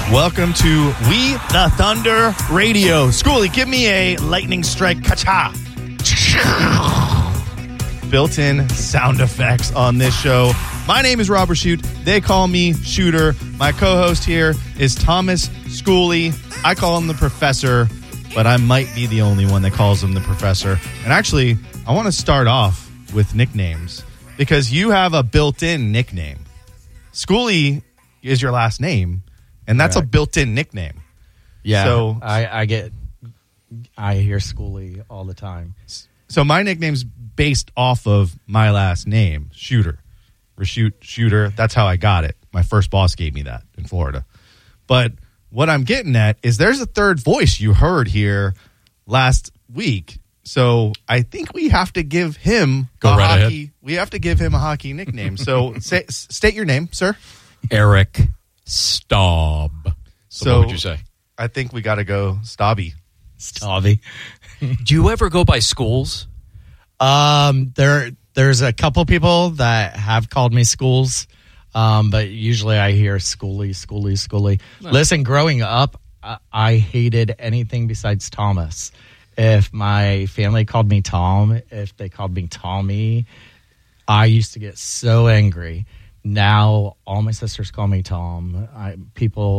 Welcome to We the Thunder Radio. Schoolie, give me a lightning strike ka-cha. Built-in sound effects on this show. My name is Robert Shute. They call me Shooter. My co-host here is Thomas Schoolie. I call him the Professor, but I might be the only one that calls him the Professor. And actually, I want to start off with nicknames because you have a built-in nickname. Schoolie is your last name, and that's a built-in nickname. Yeah, so I hear Schoolie all the time. So my nickname's based off of my last name, Shooter. Rashute Shooter. That's how I got it. My first boss gave me that in Florida. But what I'm getting at is there's a third voice you heard here last week. So I think we have to give him We have to give him a hockey nickname. So state your name, sir. Eric Staub. So what would you say? I think we got to go Stabby. Stabby. Do you ever go by schools? There's a couple people that have called me Schools, but usually I hear Schoolie. No. Listen, growing up, I hated anything besides Thomas. If my family called me Tom, if they called me Tommy, I used to get so angry. Now all my sisters call me Tom. I'm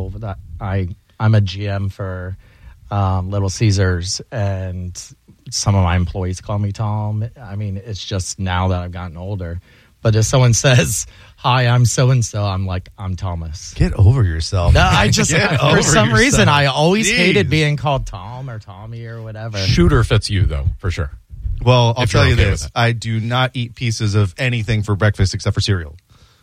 a GM for Little Caesars, and some of my employees call me Tom. I mean, it's just now that I've gotten older. But if someone says, "Hi, I'm so-and-so," I'm like, "I'm Thomas." Get over yourself. No, I just, for some reason, I always hated being called Tom or Tommy or whatever. Shooter fits you, though, for sure. Well, I'll tell you this. I do not eat pieces of anything for breakfast except for cereal.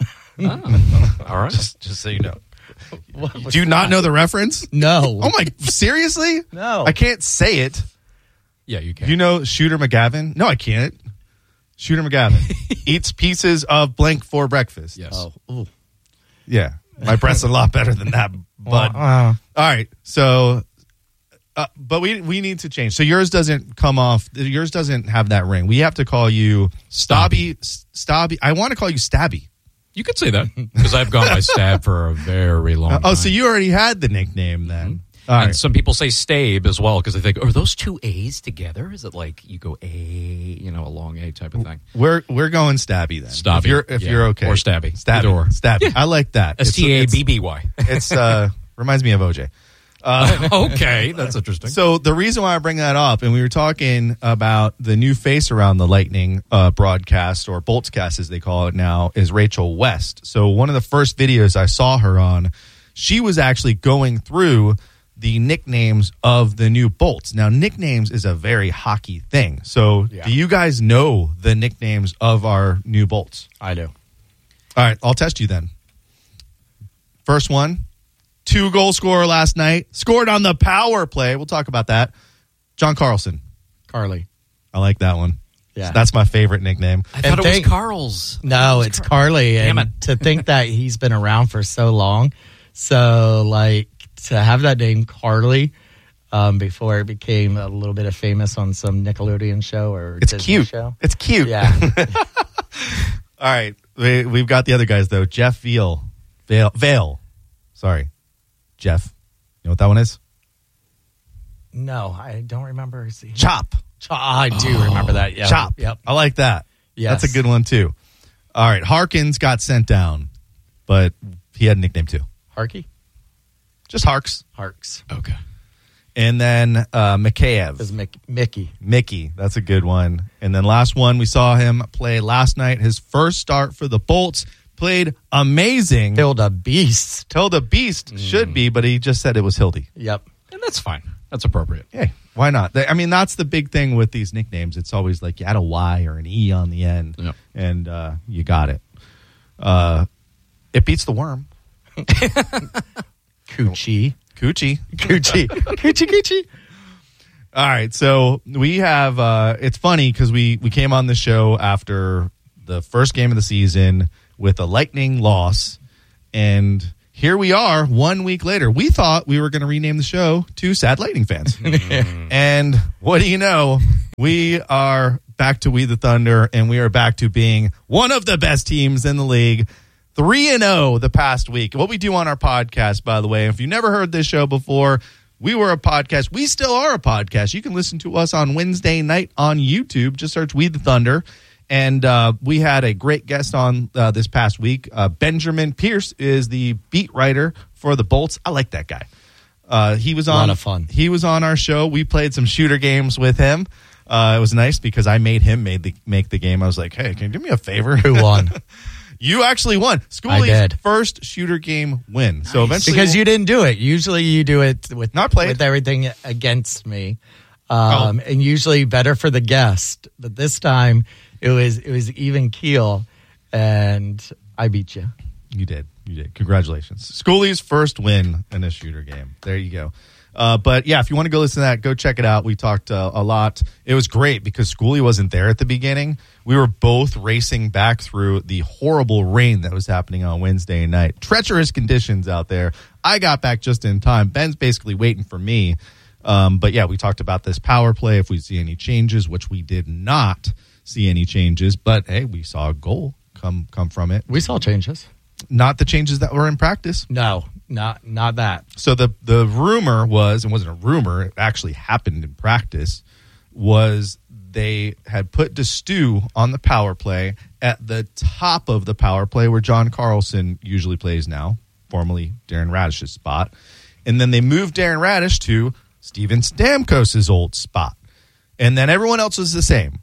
Oh. All right. Just so you know. Do you not know the reference? No. Oh, my, seriously? No. I can't say it. Yeah, you can. You know Shooter McGavin? No, I can't. Shooter McGavin eats pieces of blank for breakfast. Yes. Oh, ooh. Yeah. My breath's a lot better than that, bud. All right. So, but we need to change. So yours doesn't come off. Yours doesn't have that ring. We have to call you Stabby. I want to call you Stabby. You could say that because I've gone by Stab for a very long time. So you already had the nickname then. Mm-hmm. And some people say Stabe as well because they think, are those two A's together? Is it like you go A, a long A type of thing? We're going Stabby then. Stabby. If you're okay. Or Stabby. Stabby. Yeah. I like that. Stabby. It's reminds me of OJ. Okay, that's interesting. So the reason why I bring that up, and we were talking about the new face around the Lightning broadcast, or Boltscast as they call it now, is Rachel West. So one of the first videos I saw her on, she was actually going through the nicknames of the new Bolts. Now, nicknames is a very hockey thing. So do you guys know the nicknames of our new Bolts? I do. All right, I'll test you then. First one. 2-goal scorer last night. Scored on the power play. We'll talk about that. John Carlson. Carly. I like that one. Yeah. That's my favorite nickname. I thought it was Carl's. No, it's Carly. Damn and it. To think that he's been around for so long. So, to have that name Carly before it became a little bit of famous on some Nickelodeon show or It's Disney cute. show. It's cute. Yeah. All right. We've got the other guys, though. Jeff Vale. Sorry. Jeff. You know what that one is? No, I don't remember. Chop. I do remember that. Yeah. Chop. Yep. I like that. Yes. That's a good one, too. All right. Harkins got sent down, but he had a nickname, too. Harky? Just Harks. Harks. Okay. And then Mikheyev. Is Mickey. Mickey. That's a good one. And then last one, we saw him play last night. His first start for the Bolts. Played amazing. Hilda Beast. Hilda Beast should be, but he just said it was Hildy. Yep. And that's fine. That's appropriate. Hey, why not? I mean, that's the big thing with these nicknames. It's always like you add a Y or an E on the end, and you got it. It beats the worm. Coochie. All right, so we have, it's funny because we came on the show after the first game of the season with a Lightning loss, and here we are 1 week later. We thought we were going to rename the show to Sad Lightning Fans. And what do you know? We are back to We the Thunder, and we are back to being one of the best teams in the league. 3-0 the past week. What we do on our podcast, by the way, if you've never heard this show before, we were a podcast. We still are a podcast. You can listen to us on Wednesday night on YouTube. Just search We the Thunder. And we had a great guest on this past week. Benjamin Pierce is the beat writer for the Bolts. I like that guy. He was on a lot of fun. He was on our show. We played some shooter games with him. It was nice because I made him make the game. I was like, hey, can you do me a favor? Who won? You actually won. Schoolie's first shooter game win. Nice. So eventually, because you didn't do it. Usually you do it with everything against me, and usually better for the guest. But this time it was even keel, and I beat you. You did. Congratulations. Schoolie's first win in a shooter game. There you go. But yeah, if you want to go listen to that, go check it out. We talked a lot. It was great because Schoolie wasn't there at the beginning. We were both racing back through the horrible rain that was happening on Wednesday night. Treacherous conditions out there. I got back just in time. Ben's basically waiting for me. But yeah, we talked about this power play, if we see any changes, which we did not see any changes. But hey, we saw a goal come from it. We saw changes. Not the changes that were in practice. No, not that. So the rumor was, it wasn't a rumor, it actually happened in practice, was they had put DeStew on the power play at the top of the power play where John Carlson usually plays now, formerly Darren Radish's spot. And then they moved Darren Radish to Steven Stamkos' old spot. And then everyone else was the same.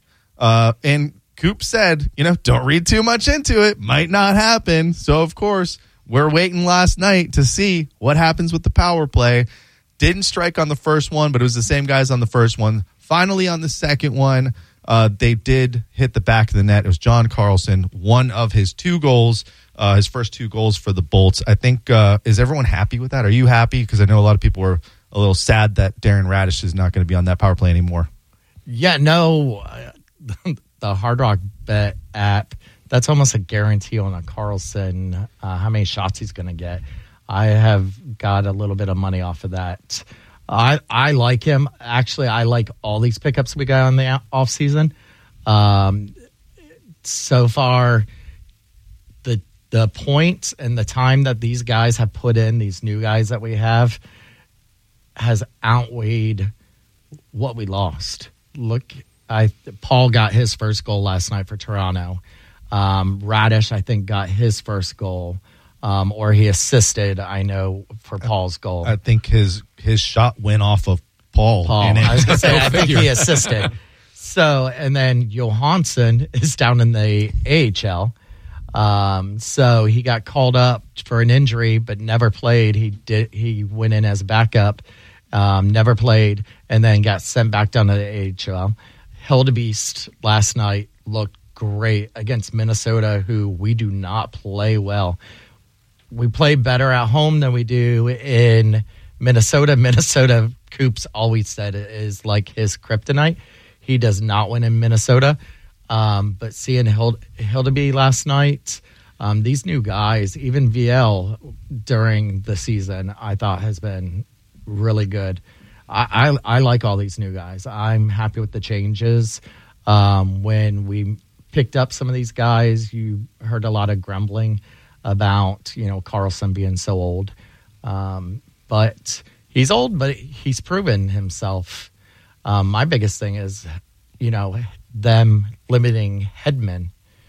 And Coop said, don't read too much into it. Might not happen. So, of course, we're waiting last night to see what happens with the power play. Didn't strike on the first one, but it was the same guys on the first one. Finally, on the second one, they did hit the back of the net. It was John Carlson, one of his two goals, his first two goals for the Bolts. I think, is everyone happy with that? Are you happy? Because I know a lot of people were a little sad that Darren Radish is not going to be on that power play anymore. Yeah, no. The Hard Rock Bet app, that's almost a guarantee on a Carlson, how many shots he's going to get. I have got a little bit of money off of that. I like him. Actually, I like all these pickups we got on the offseason. So far, the points and the time that these guys have put in, these new guys that we have, has outweighed what we lost. Look, Paul got his first goal last night for Toronto. Radish, I think, got his first goal, or he assisted, I know, for Paul's goal. I think his shot went off of Paul. I was going to say, I think he assisted. So, and then Johansson is down in the AHL. So he got called up for an injury, but never played. He went in as backup, never played, and then got sent back down to the AHL. Hildebeest last night looked great against Minnesota, who we do not play well. We play better at home than we do in Minnesota. Minnesota, Coops always said, is like his kryptonite. He does not win in Minnesota. But seeing Hildeby last night, these new guys, even VL during the season, I thought has been really good. I like all these new guys. I'm happy with the changes. When we picked up some of these guys, you heard a lot of grumbling about, Carlson being so old. But he's old, but he's proven himself. My biggest thing is, them limiting Hedman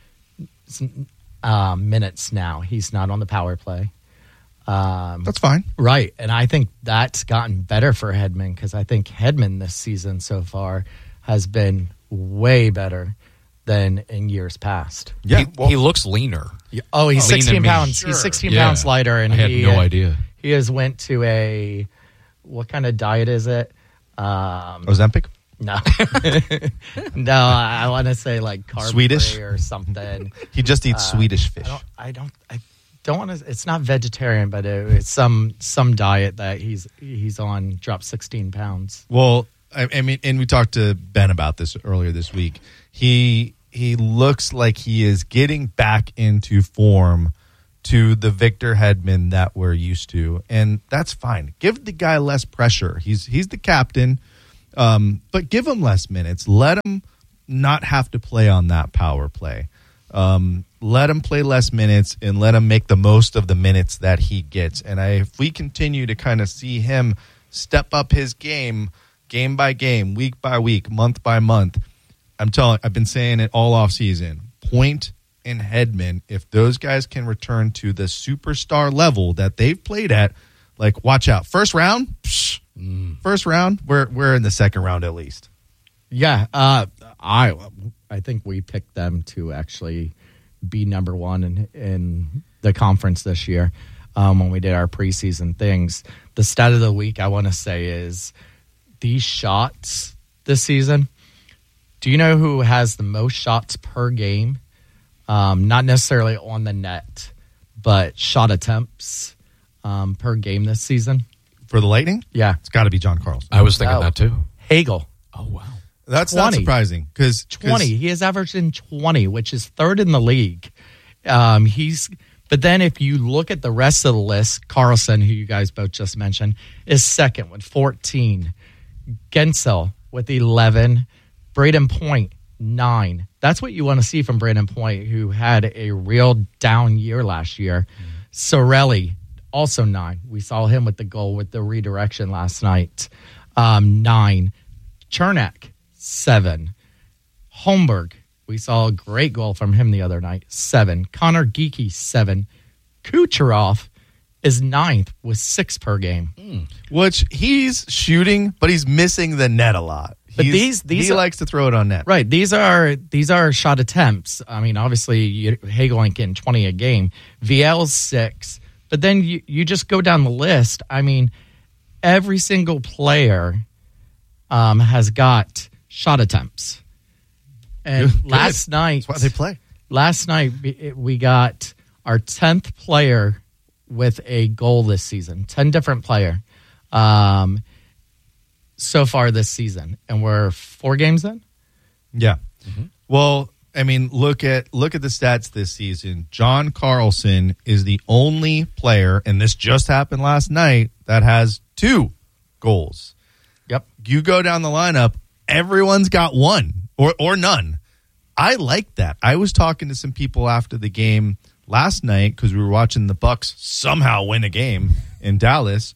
minutes now. He's not on the power play. That's fine. Right. And I think that's gotten better for Hedman because I think Hedman this season so far has been way better than in years past. Yeah, he looks leaner. Oh, he's 16 pounds. Sure. He's 16 pounds lighter. And I had no idea. He has went to what kind of diet is it? Ozempic? No. No, I want to say like carb Swedish or something. He just eats Swedish fish. I don't want to. It's not vegetarian, but it's some diet that he's on. Dropped 16 pounds. Well, I mean, and we talked to Ben about this earlier this week. He looks like he is getting back into form to the Victor Hedman that we're used to, and that's fine. Give the guy less pressure. He's the captain, but give him less minutes. Let him not have to play on that power play. let him play less minutes and let him make the most of the minutes that he gets. And if we continue to kind of see him step up his game by game, week by week, month by month, I've been saying it all off season. Point and Hedman, if those guys can return to the superstar level that they've played at, like, watch out. First round, we're in the second round at least. Yeah, I think we picked them to actually be number one in the conference this year when we did our preseason things. The stat of the week I want to say is these shots this season. Do you know who has the most shots per game? Not necessarily on the net, but shot attempts per game this season. For the Lightning? Yeah. It's got to be John Carlson. I was thinking that too. Hagel. Oh, wow. That's 20. not surprising. 20. He has averaged in 20, which is third in the league. But then if you look at the rest of the list, Carlson, who you guys both just mentioned, is second with 14. Gensel with 11. Braden Point, 9. That's what you want to see from Braden Point, who had a real down year last year. Sorelli, also 9. We saw him with the goal with the redirection last night. 9. Chernak, 7. Holmberg, we saw a great goal from him the other night. 7. Connor Geekie, 7. Kucherov is 9th with 6 per game. Which he's shooting, but he's missing the net a lot. But these he likes to throw it on net. Right. These are shot attempts. I mean, obviously, Hagel ain't getting 20 a game. VL's 6. But then you just go down the list. I mean, every single player has got shot attempts. And Good. last night, That's why they play. Last night, we got our 10th player with a goal this season. 10 different player so far this season. And we're 4 games in? Yeah. Mm-hmm. Well, I mean, look at the stats this season. John Carlson is the only player, and this just happened last night, that has 2 goals. Yep. You go down the lineup, everyone's got 1 or none. I like that. I was talking to some people after the game last night because we were watching the Bucks somehow win a game in Dallas.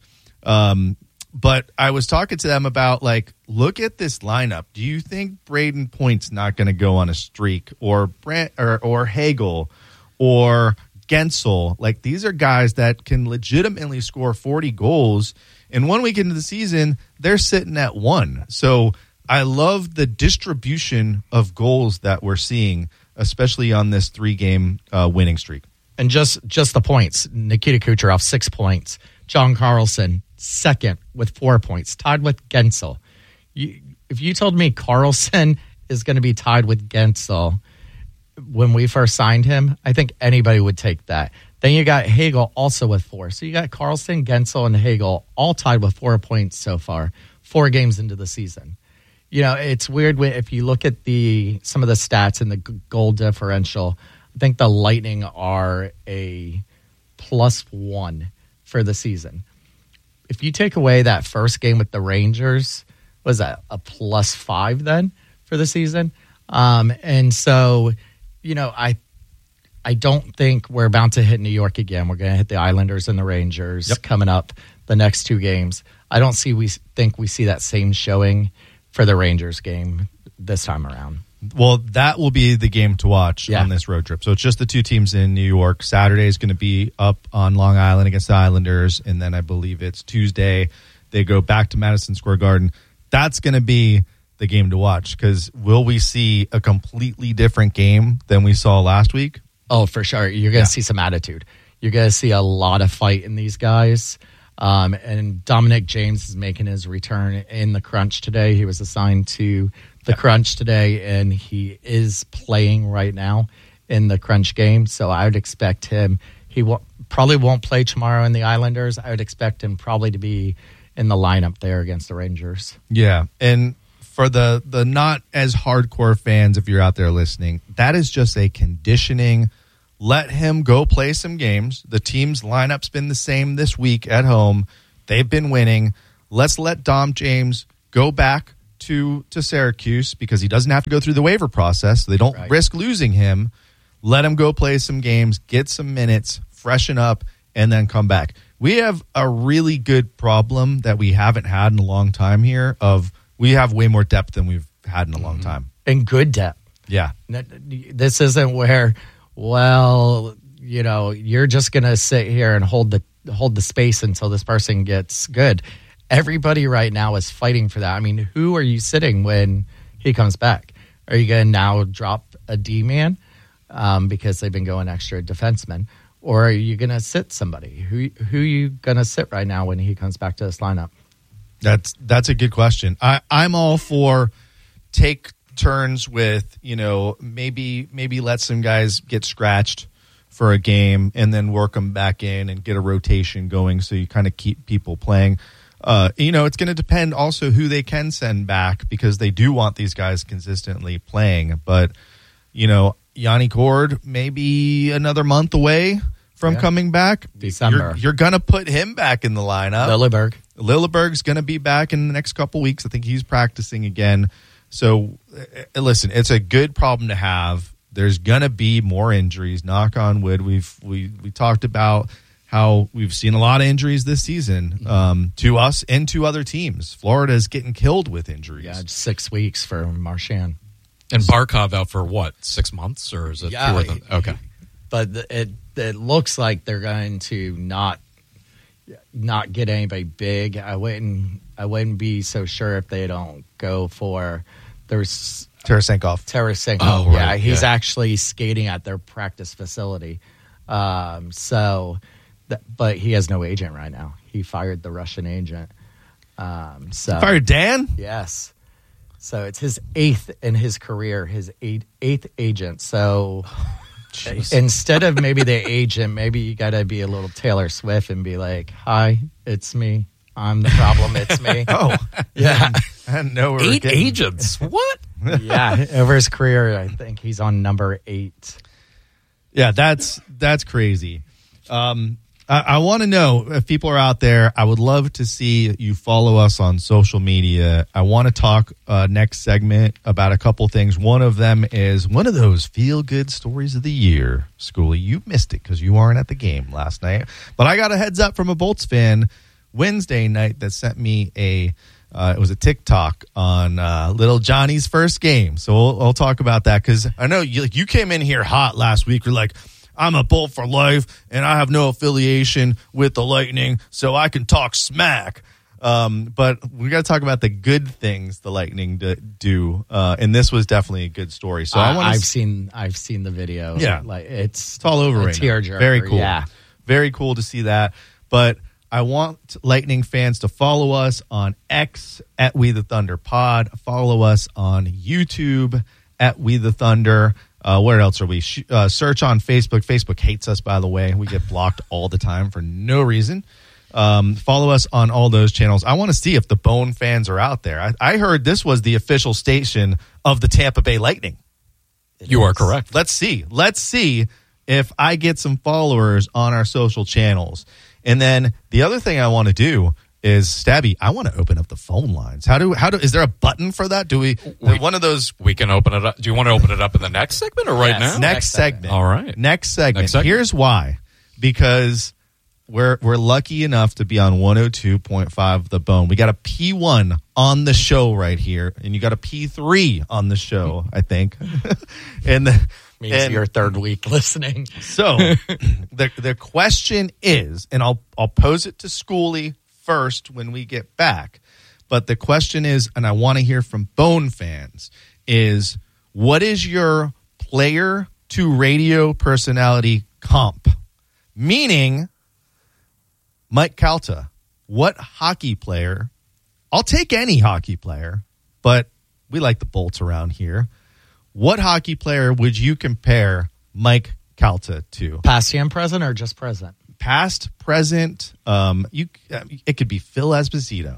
But I was talking to them about, like, look at this lineup. Do you think Braden Point's not going to go on a streak, or Hagel or Gensel? Like, these are guys that can legitimately score 40 goals. And 1 week into the season, they're sitting at 1. So I love the distribution of goals that we're seeing, especially on this 3-game winning streak. And just the points. Nikita Kucherov, 6 points. John Carlson, second with 4 points, tied with Gensel. If you told me Carlson is going to be tied with Gensel when we first signed him, I think anybody would take that. Then you got Hagel also with 4. So you got Carlson, Gensel, and Hagel all tied with 4 points so far, 4 games into the season. You know, it's weird if you look at some of the stats and the goal differential. I think the Lightning are a +1 for the season. If you take away that first game with the Rangers, was that a +5 then for the season? And so, you know, I don't think we're about to hit New York again. We're going to hit the Islanders and the Rangers coming up the next 2 games. I don't think we see that same showing for the Rangers game this time around. Well, that will be the game to watch on this road trip. So it's just the 2 teams in New York. Saturday is going to be up on Long Island against the Islanders, and then I believe it's Tuesday they go back to Madison Square Garden. That's going to be the game to watch, because will we see a completely different game than we saw last week? Oh, for sure. You're going to see some attitude. You're going to see a lot of fight in these guys. And Dominic James is making his return in the Crunch today. He was assigned to the Crunch today, and he is playing right now in the Crunch game. So I would expect him. He probably won't play tomorrow in the Islanders. I would expect him probably to be in the lineup there against the Rangers. Yeah, and for the not as hardcore fans, if you're out there listening, that is just a conditioning. Let him go play some games. The team's lineup's been the same this week at home. They've been winning. Let's let Dom James go back to Syracuse, because he doesn't have to go through the waiver process. So they don't risk losing him. let him go play some games, get some minutes, freshen up, and then come back. We have a really good problem that we haven't had in a long time here of we have way more depth than we've had in a long time. And good depth. Yeah. This isn't where, well, you know, you're just going to sit here and hold the space until this person gets good. Everybody right now is fighting for that. I mean, who are you sitting when he comes back? Are you going to now drop a D-man because they've been going extra defenseman? Or are you going to sit somebody? Who are you going to sit right now when he comes back to this lineup? That's a good question. I'm all for take turns with, you know, maybe let some guys get scratched for a game and then work them back in and get a rotation going so you kind of keep people playing. You know, it's going to depend also who they can send back because they do want these guys consistently playing. But, you know, Yanni Cord maybe another month away from coming back. December. You're going to put him back in the lineup. Lilleberg's going to be back in the next couple weeks. I think he's practicing again. So, listen, it's a good problem to have. There's going to be more injuries. Knock on wood. We talked about how we've seen a lot of injuries this season to us and to other teams. Florida is getting killed with injuries. Yeah, 6 weeks for Marchand. And Barkov out for what, 6 months, or is it fewer than? Okay, but it looks like they're going to not get anybody big. I wouldn't be so sure if they don't go for there's Tarasenko. Oh, right. Yeah, he's actually skating at their practice facility. But he has no agent right now. He fired the Russian agent. Fired Dan? Yes. So it's his 8th in his career, his eighth agent. So instead of maybe the agent, maybe you got to be a little Taylor Swift and be like, "Hi, it's me. I'm the problem. It's me." Oh, yeah. I didn't know we were 8 agents. What? Yeah, over his career, I think he's on number 8. Yeah, that's crazy. I want to know if people are out there. I would love to see you follow us on social media. I want to talk next segment about a couple things. One of them is one of those feel-good stories of the year. Schoolie, you missed it because you weren't at the game last night. But I got a heads up from a Bolts fan Wednesday night that sent me it was a TikTok on little Johnny's first game. So we'll talk about that because I know you came in here hot last week. You're like, I'm a Bolt for life, and I have no affiliation with the Lightning, so I can talk smack. But we got to talk about the good things the Lightning do, and this was definitely a good story. So I've seen the video. Yeah, like it's all over right now. Very cool. Yeah, very cool to see that. But I want Lightning fans to follow us on X at We the Thunder Pod. Follow us on YouTube at We the Thunder. Where else are we? Search on Facebook. Facebook hates us, by the way. We get blocked all the time for no reason. Follow us on all those channels. I want to see if the Bone fans are out there. I heard this was the official station of the Tampa Bay Lightning. You are correct. Let's see if I get some followers on our social channels. And then the other thing I want to do is, Stabby, I want to open up the phone lines. How do is there a button for that? One of those? We can open it up. Do you want to open it up in the next segment or right now? Next segment. All right. Next segment. Here's why. Because we're lucky enough to be on 102.5 The Bone. We got a P1 on the show right here, and you got a P3 on the show, I think. Means your third week listening. So the question is, and I'll pose it to Schoolie first when we get back, but the question is, and I want to hear from Bone fans, is what is your player to radio personality comp? Meaning, Mike Calta, what hockey player? I'll take any hockey player, but we like the Bolts around here. What hockey player would you compare Mike Calta to? Past and present or just present? Past, present. It could be Phil Esposito.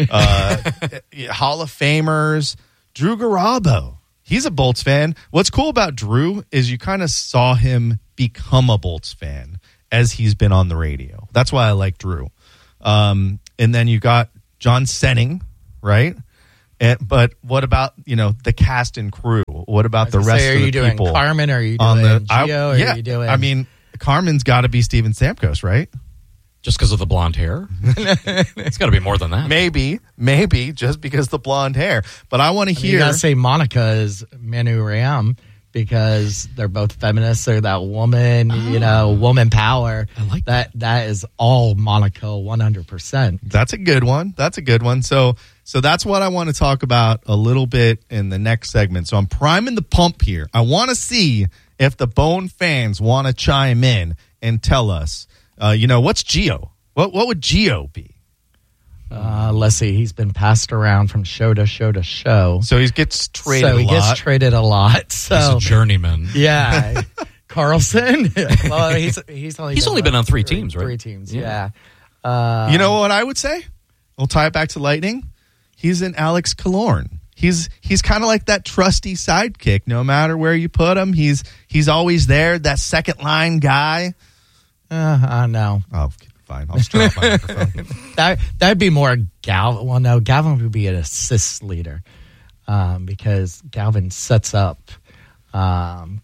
Hall of Famers. Drew Garabo. He's a Bolts fan. What's cool about Drew is you kind of saw him become a Bolts fan as he's been on the radio. That's why I like Drew. And then you got John Senning, right? But what about, the cast and crew? What about the rest of the people? Are you doing Carmen? Or are you doing Gio? Or are you doing... I mean, Carmen's got to be Steven Stamkos, right? Just because of the blonde hair? It's got to be more than that. Maybe, just because of the blonde hair. But I want to hear... You got to say Monica is Manu Ram because they're both feminists. They're that woman, woman power. I like that. That is all Monica 100%. That's a good one. So that's what I want to talk about a little bit in the next segment. So I'm priming the pump here. I want to see if the Bone fans want to chime in and tell us, what's Gio? What would Gio be? Let's see. He's been passed around from show to show to show. So he gets traded a lot. Gets traded a lot. So he's a journeyman. Yeah. Carlson. Well, he's only been on 3 teams, right? 3 teams, yeah. You know what I would say? We'll tie it back to Lightning. He's an Alex Killorn. He's kind of like that trusty sidekick. No matter where you put him, he's always there. That second line guy. No. Oh, fine. I'll just drop my microphone. That'd be more Galvin. Well, no, Galvin would be an assist leader because Galvin sets up Calta.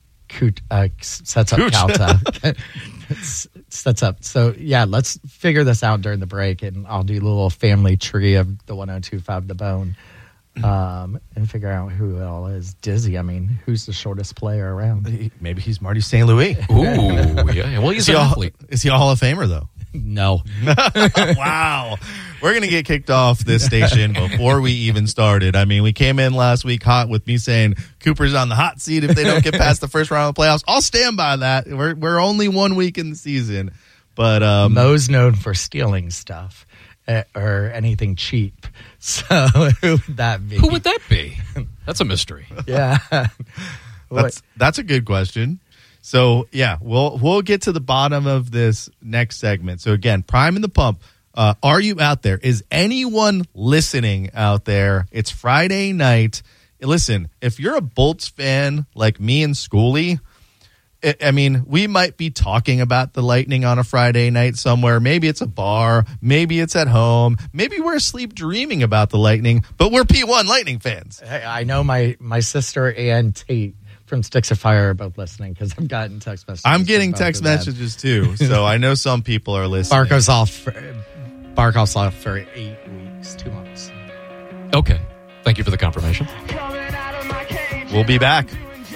Sets up. So, yeah, let's figure this out during the break, and I'll do a little family tree of the 1025 The Bone and figure out who it all is. Dizzy, I mean, who's the shortest player around? Maybe he's Marty St. Louis. Ooh, yeah. Well, he's an athlete. Is he a Hall of Famer, though? No. Wow. We're going to get kicked off this station before we even started. I mean, we came in last week hot with me saying Cooper's on the hot seat if they don't get past the first round of the playoffs. I'll stand by that. We're only 1 week in the season. But Mo's known for stealing stuff or anything cheap. So who would that be? Who would that be? That's a mystery. Yeah. That's a good question. So, yeah, we'll get to the bottom of this next segment. So, again, priming the pump. Are you out there? Is anyone listening out there? It's Friday night. Listen, if you're a Bolts fan like me and Schoolie, I mean, we might be talking about the Lightning on a Friday night somewhere. Maybe it's a bar. Maybe it's at home. Maybe we're asleep dreaming about the Lightning, but we're P1 Lightning fans. I know my sister and Tate from Sticks of Fire are both listening because I've gotten text messages. I'm getting text messages too, so I know some people are listening. Barkov's off for 8 weeks, 2 months. Okay. Thank you for the confirmation. We'll be back.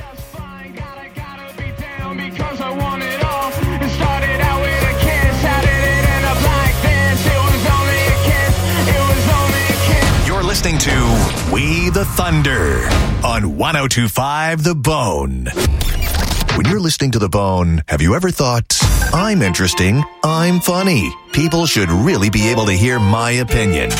You're listening to We the Thunder on 1025 The Bone. When you're listening to The Bone, have you ever thought, I'm interesting, I'm funny, people should really be able to hear my opinion?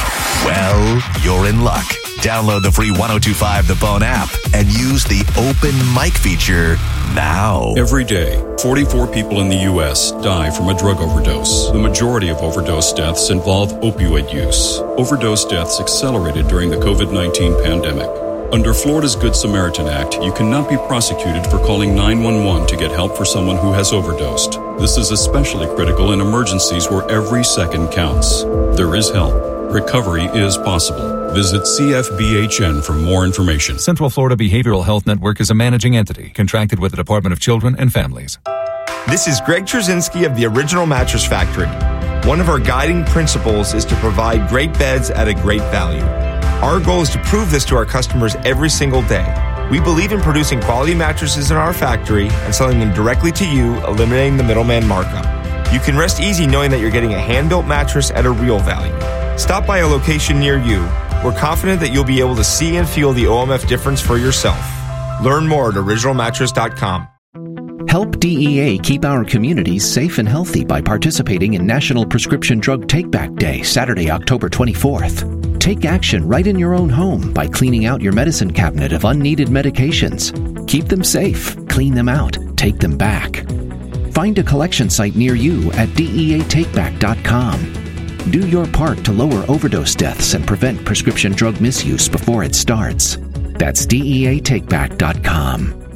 Well, you're in luck. Download the free 1025 The Bone app and use the open mic feature now. Every day, 44 people in the U.S. die from a drug overdose. The majority of overdose deaths involve opioid use. Overdose deaths accelerated during the COVID-19 pandemic. Under Florida's Good Samaritan Act, you cannot be prosecuted for calling 911 to get help for someone who has overdosed. This is especially critical in emergencies where every second counts. There is help. Recovery is possible. Visit CFBHN for more information. Central Florida Behavioral Health Network is a managing entity contracted with the Department of Children and Families. This is Greg Trzynski of the Original Mattress Factory. One of our guiding principles is to provide great beds at a great value. Our goal is to prove this to our customers every single day. We believe in producing quality mattresses in our factory and selling them directly to you, eliminating the middleman markup. You can rest easy knowing that you're getting a hand-built mattress at a real value. Stop by a location near you. We're confident that you'll be able to see and feel the OMF difference for yourself. Learn more at originalmattress.com. Help DEA keep our communities safe and healthy by participating in National Prescription Drug Take-Back Day, Saturday, October 24th. Take action right in your own home by cleaning out your medicine cabinet of unneeded medications. Keep them safe, clean them out, take them back. Find a collection site near you at DEATakeback.com. Do your part to lower overdose deaths and prevent prescription drug misuse before it starts. That's DEATakeback.com.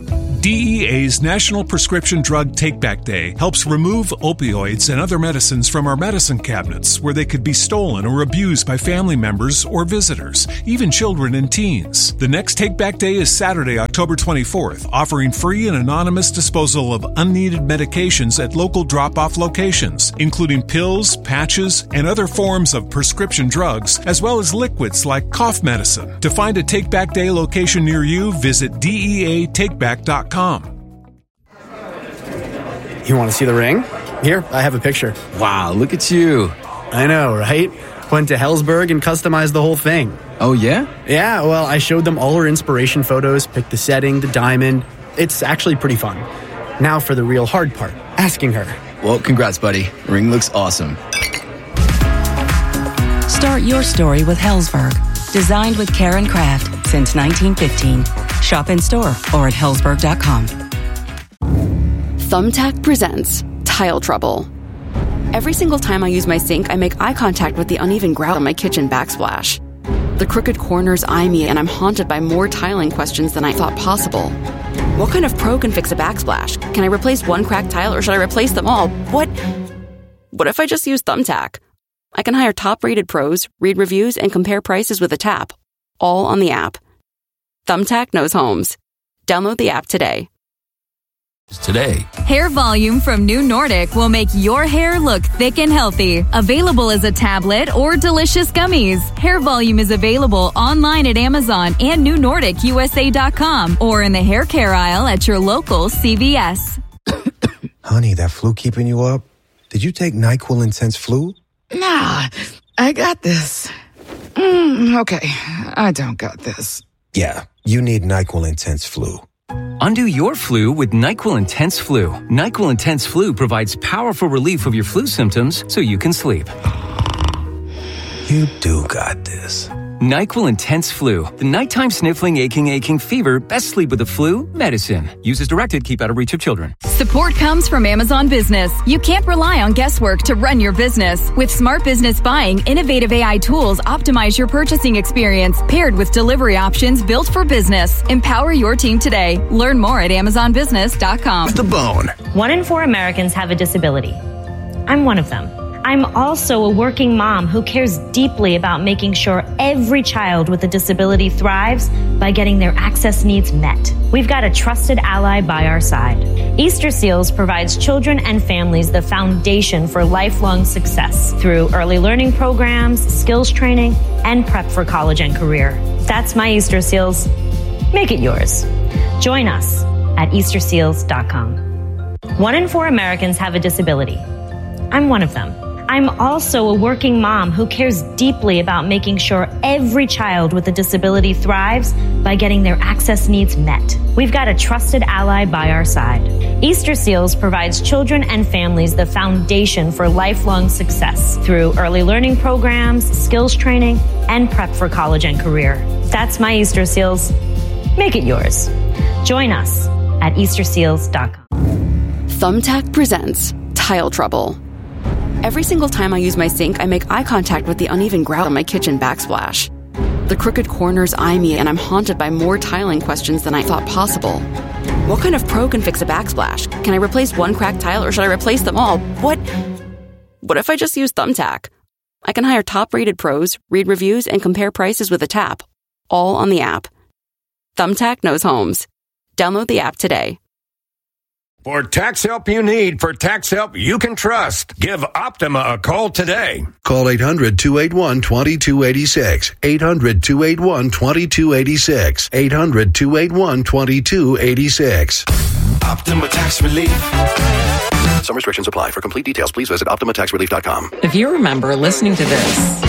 DEA's National Prescription Drug Take-Back Day helps remove opioids and other medicines from our medicine cabinets where they could be stolen or abused by family members or visitors, even children and teens. The next Take-Back Day is Saturday, October 24th, offering free and anonymous disposal of unneeded medications at local drop-off locations, including pills, patches, and other forms of prescription drugs, as well as liquids like cough medicine. To find a Take-Back Day location near you, visit DEATakeback.com. You want to see the ring? Here, I have a picture. Wow, look at you. I know, right? Went to Helzberg and customized the whole thing. Oh, yeah? Yeah, well, I showed them all her inspiration photos, picked the setting, the diamond. It's actually pretty fun. Now for the real hard part, asking her. Well, congrats, buddy. Ring looks awesome. Start your story with Helzberg. Designed with care and craft since 1915. Shop in store or at Helzberg.com. Thumbtack presents Tile Trouble. Every single time I use my sink, I make eye contact with the uneven grout on my kitchen backsplash. The crooked corners eye me, and I'm haunted by more tiling questions than I thought possible. What kind of pro can fix a backsplash? Can I replace one cracked tile, or should I replace them all? What if I just use Thumbtack? I can hire top-rated pros, read reviews, and compare prices with a tap, all on the app. Thumbtack knows homes. Download the app today. Today. Hair Volume from New Nordic will make your hair look thick and healthy. Available as a tablet or delicious gummies. Hair Volume is available online at Amazon and NewNordicUSA.com or in the hair care aisle at your local CVS. Honey, that flu keeping you up? Did you take NyQuil Intense Flu? Nah, I got this. Okay, I don't got this. Yeah, you need NyQuil Intense Flu. Undo your flu with NyQuil Intense Flu. NyQuil Intense Flu provides powerful relief of your flu symptoms so you can sleep. You do got this. NyQuil Intense Flu. The nighttime sniffling, aching fever. Best sleep with the flu medicine. Use as directed. Keep out of reach of children. Support comes from Amazon Business. You can't rely on guesswork to run your business. With Smart Business Buying, innovative AI tools optimize your purchasing experience, paired with delivery options built for business. Empower your team today. Learn more at AmazonBusiness.com. The Bone. 1 in 4 Americans have a disability. I'm one of them. I'm also a working mom who cares deeply about making sure every child with a disability thrives by getting their access needs met. We've got a trusted ally by our side. Easter Seals provides children and families the foundation for lifelong success through early learning programs, skills training, and prep for college and career. That's my Easter Seals. Make it yours. Join us at EasterSeals.com. 1 in 4 Americans have a disability. I'm one of them. I'm also a working mom who cares deeply about making sure every child with a disability thrives by getting their access needs met. We've got a trusted ally by our side. Easter Seals provides children and families the foundation for lifelong success through early learning programs, skills training, and prep for college and career. That's my Easter Seals. Make it yours. Join us at EasterSeals.com. Thumbtack presents Tile Trouble. Every single time I use my sink, I make eye contact with the uneven grout on my kitchen backsplash. The crooked corners eye me, and I'm haunted by more tiling questions than I thought possible. What kind of pro can fix a backsplash? Can I replace one cracked tile, or should I replace them all? What if I just use Thumbtack? I can hire top-rated pros, read reviews, and compare prices with a tap, all on the app. Thumbtack knows homes. Download the app today. For tax help you need, for tax help you can trust, give Optima a call today. Call 800-281-2286. 800-281-2286. 800-281-2286. Optima Tax Relief. Some restrictions apply. For complete details, please visit OptimaTaxRelief.com. If you remember listening to this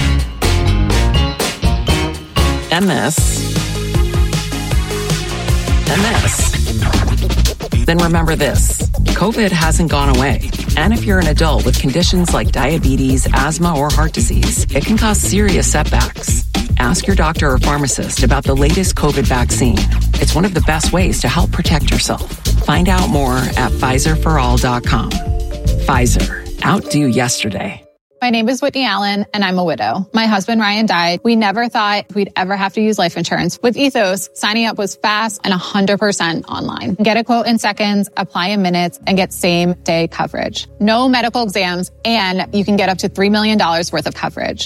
and this and this, then remember this. COVID hasn't gone away. And if you're an adult with conditions like diabetes, asthma, or heart disease, it can cause serious setbacks. Ask your doctor or pharmacist about the latest COVID vaccine. It's one of the best ways to help protect yourself. Find out more at PfizerForAll.com. Pfizer. Outdo yesterday. My name is Whitney Allen, and I'm a widow. My husband, Ryan, died. We never thought we'd ever have to use life insurance. With Ethos, signing up was fast and 100% online. Get a quote in seconds, apply in minutes, and get same-day coverage. No medical exams, and you can get up to $3 million worth of coverage.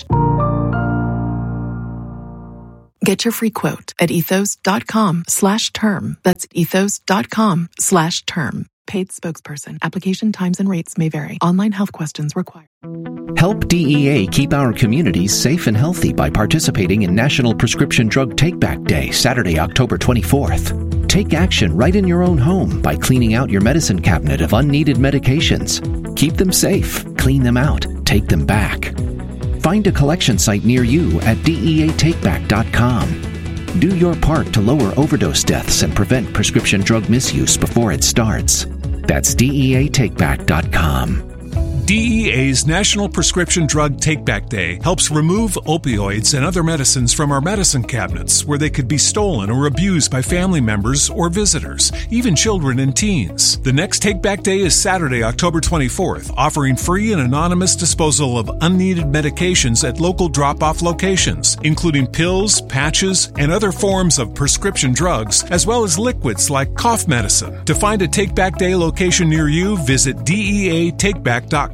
Get your free quote at ethos.com/term. That's ethos.com/term. Paid spokesperson. Application times and rates may vary. Online health questions required. Help DEA keep our communities safe and healthy by participating in National Prescription Drug Take-Back Day, Saturday, October 24th. Take action right in your own home by cleaning out your medicine cabinet of unneeded medications. Keep them safe, clean them out, take them back. Find a collection site near you at DEATakeback.com. Do your part to lower overdose deaths and prevent prescription drug misuse before it starts. That's DEATakeback.com. DEA's National Prescription Drug Take-Back Day helps remove opioids and other medicines from our medicine cabinets where they could be stolen or abused by family members or visitors, even children and teens. The next Take-Back Day is Saturday, October 24th, offering free and anonymous disposal of unneeded medications at local drop-off locations, including pills, patches, and other forms of prescription drugs, as well as liquids like cough medicine. To find a Take-Back Day location near you, visit DEATakeback.com.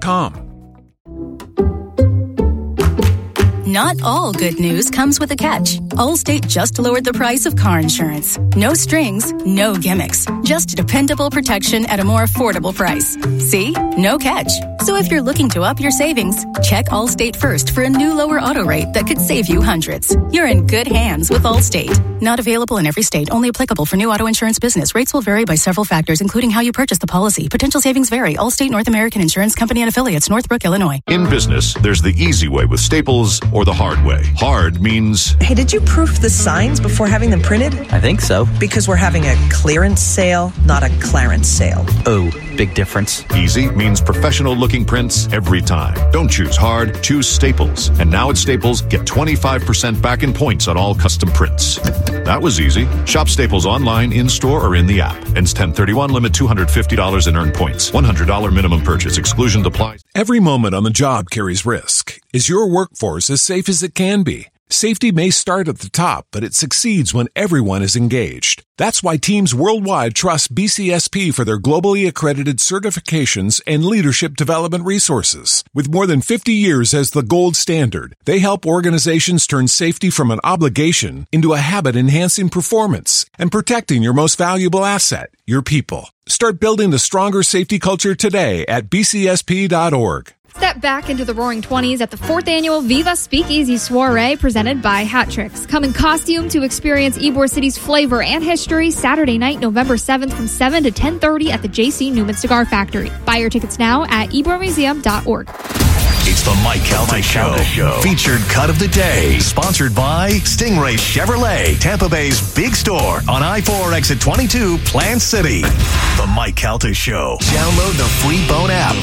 Not all good news comes with a catch. Allstate just lowered the price of car insurance. No strings, no gimmicks. Just dependable protection at a more affordable price. See? No catch. So if you're looking to up your savings, check Allstate first for a new lower auto rate that could save you hundreds. You're in good hands with Allstate. Not available in every state. Only applicable for new auto insurance business. Rates will vary by several factors, including how you purchase the policy. Potential savings vary. Allstate North American Insurance Company and Affiliates, Northbrook, Illinois. In business, there's the easy way with Staples or the hard way. Hard means... Hey, did you proof the signs before having them printed? I think so. Because we're having a clearance sale, not a clarence sale. Oh, big difference. Easy means professional-looking prints every time. Don't choose hard, choose Staples. And now at Staples, get 25% back in points on all custom prints. That was easy. Shop Staples online, in-store, or in the app. Ends 10/31, limit $250 in earned points. $100 minimum purchase. Exclusion applies. Every moment on the job carries risk. Is your workforce as safe as it can be? Safety may start at the top, but it succeeds when everyone is engaged. That's why teams worldwide trust BCSP for their globally accredited certifications and leadership development resources. With more than 50 years as the gold standard, they help organizations turn safety from an obligation into a habit-enhancing performance and protecting your most valuable asset, your people. Start building the stronger safety culture today at bcsp.org. Step back into the roaring 20s at the 4th Annual Viva Speakeasy Soiree presented by Hat Tricks. Come in costume to experience Ybor City's flavor and history Saturday night, November 7th from 7 to 10:30 at the J.C. Newman Cigar Factory. Buy your tickets now at ybormuseum.org. It's the Mike Calta Show. Featured cut of the day. Sponsored by Stingray Chevrolet, Tampa Bay's big store on I-4 exit 22, Plant City. The Mike Calta Show. Download the free Bone app.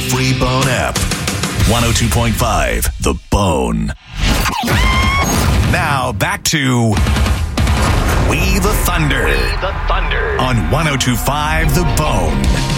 102.5 The Bone. Now back to We the Thunder. On 102.5 The Bone.